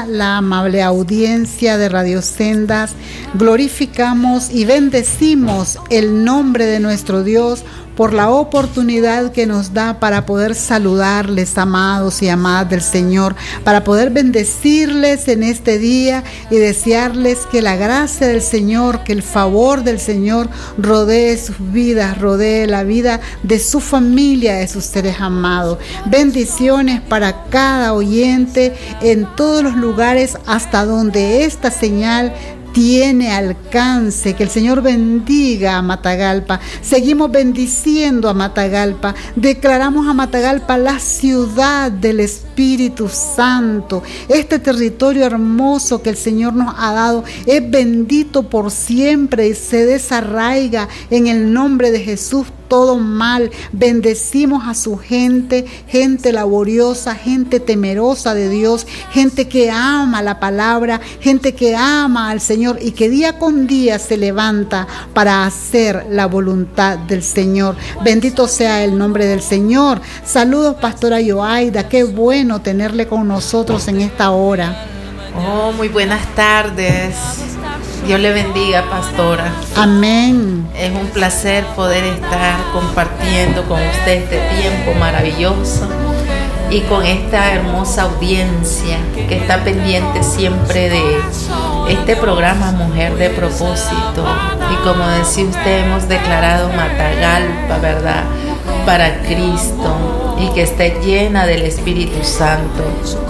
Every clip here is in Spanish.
toda la amable audiencia de Radio Sendas. Glorificamos y bendecimos el nombre de nuestro Dios por la oportunidad que nos da para poder saludarles, amados y amadas del Señor, para poder bendecirles en este día y desearles que la gracia del Señor, que el favor del Señor rodee sus vidas, rodee la vida de su familia, de sus seres amados. Bendiciones para cada oyente en todos los lugares hasta donde esta señal tiene alcance. Que el Señor bendiga a Matagalpa. Seguimos bendiciendo a Matagalpa. Declaramos a Matagalpa la ciudad del Espíritu Santo. Este territorio hermoso que el Señor nos ha dado es bendito por siempre y se desarraiga en el nombre de Jesús todo mal. Bendecimos a su gente, gente laboriosa, gente temerosa de Dios, gente que ama la palabra, gente que ama al Señor y que día con día se levanta para hacer la voluntad del Señor. Bendito sea el nombre del Señor. Saludos, pastora Yoaida, qué bueno tenerle con nosotros en esta hora. Oh, muy buenas tardes. Dios le bendiga, pastora. Amén. Es un placer poder estar compartiendo con usted este tiempo maravilloso y con esta hermosa audiencia que está pendiente siempre de este programa Mujer de Propósito. Y como decía usted, hemos declarado Matagalpa, ¿verdad?, para Cristo, y que esté llena del Espíritu Santo.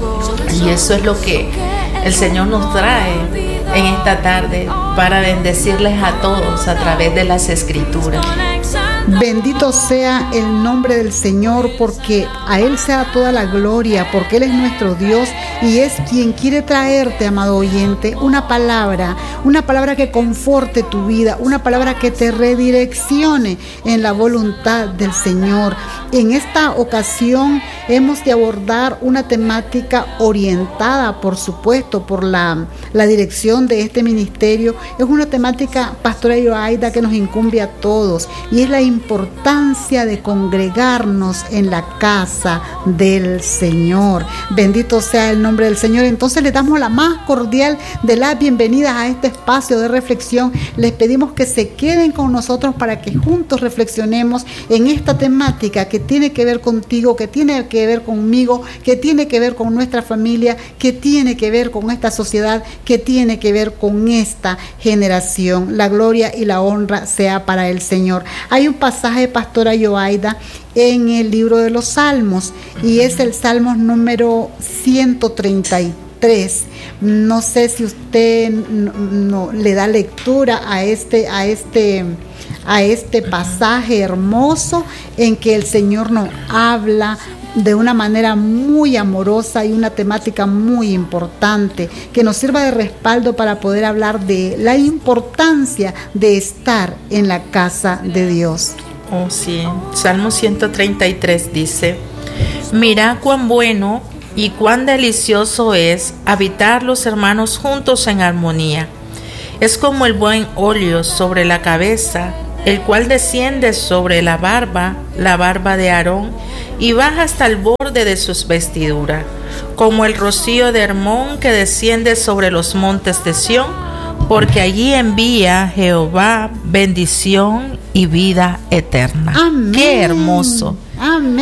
Y eso es lo que el Señor nos trae en esta tarde para bendecirles a todos a través de las Escrituras. Bendito sea el nombre del Señor, porque a Él sea toda la gloria, porque Él es nuestro Dios y es quien quiere traerte, amado oyente, una palabra que conforte tu vida, una palabra que te redireccione en la voluntad del Señor. En esta ocasión hemos de abordar una temática orientada, por supuesto, por la dirección de este ministerio. Es una temática, pastora Yoaida, que nos incumbe a todos, y es la importancia de congregarnos en la casa del Señor. Bendito sea el nombre del Señor. Entonces le damos la más cordial de las bienvenidas a este espacio de reflexión. Les pedimos que se queden con nosotros para que juntos reflexionemos en esta temática que tiene que ver contigo, que tiene que ver conmigo, que tiene que ver con nuestra familia, que tiene que ver con esta sociedad, que tiene que ver con esta generación. La gloria y la honra sea para el Señor. Hay un pasaje, pastora Yoaida, en el libro de los Salmos, y es el Salmos número 133. No sé si usted no le da lectura a este pasaje hermoso en que el Señor nos habla de una manera muy amorosa y una temática muy importante que nos sirva de respaldo para poder hablar de la importancia de estar en la casa de Dios. Oh, sí. Salmo 133 dice: Mira cuán bueno y cuán delicioso es habitar los hermanos juntos en armonía. Es como el buen óleo sobre la cabeza, el cual desciende sobre la barba de Aarón, y baja hasta el borde de sus vestiduras, como el rocío de Hermón que desciende sobre los montes de Sión, porque allí envía Jehová bendición y vida eterna. Amén. ¡Qué hermoso! Amén.